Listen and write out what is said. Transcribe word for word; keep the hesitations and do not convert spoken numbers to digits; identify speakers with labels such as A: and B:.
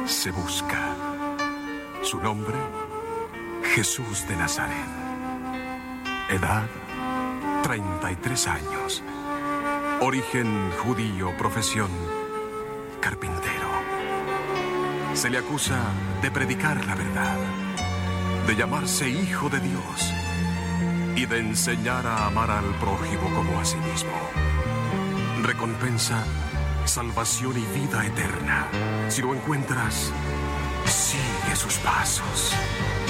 A: se busca. Su nombre, Jesús de Nazaret. Edad, treinta y tres años. Origen judío, profesión, carpintero. Se le acusa de predicar la verdad, de llamarse hijo de Dios y de enseñar a amar al prójimo como a sí mismo. Recompensa, salvación y vida eterna. Si lo encuentras, sigue sus pasos.